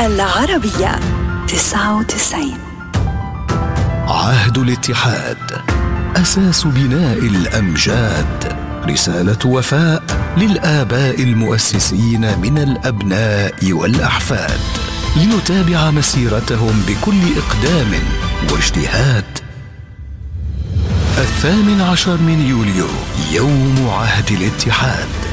العربية 99. عهد الاتحاد أساس بناء الأمجاد، رسالة وفاء للآباء المؤسسين من الأبناء والأحفاد، لنتابع مسيرتهم بكل إقدام واجتهاد. 18 من يوليو، يوم عهد الاتحاد.